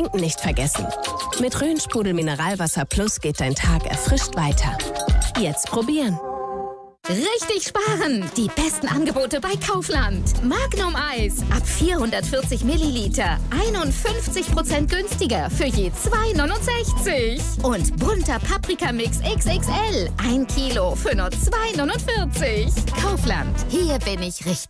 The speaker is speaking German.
Trinken nicht vergessen. Mit Rhön-Sprudel Mineralwasser Plus geht dein Tag erfrischt weiter. Jetzt probieren. Richtig sparen! Die besten Angebote bei Kaufland. Magnum Eis ab 440 Milliliter. 51% günstiger für je 2,69. Und bunter Paprikamix XXL. 1 Kilo für nur 2,49. Kaufland. Hier bin ich richtig.